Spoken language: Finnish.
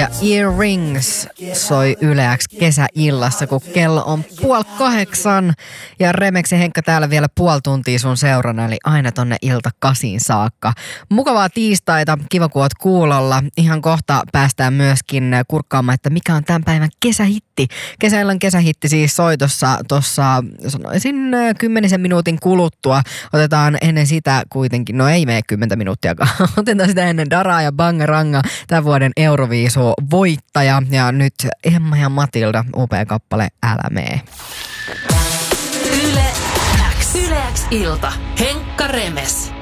Ja Earrings soi Yle X kesäillassa, kun kello on 7:30. Ja Remeksen Henkka täällä vielä puoli tuntia sun seurana, eli aina tonne ilta 8 saakka. Mukavaa tiistaita, kiva kun oot kuulolla. Ihan kohta päästään myöskin kurkkaamaan, että mikä on tämän päivän kesähitti. Kesäillan kesähitti siis soitossa tuossa, sanoisin 10 minuutin kuluttua. Otetaan ennen sitä kuitenkin, no ei mene 10 minuuttiakaan. Otetaan sitä ennen Daraa ja Bangaranga, tämän vuoden Euroviisu-voittaja. Ja nyt Emma ja Matilda, upea kappale Älä mee. Yle X ilta. Henkka Remes.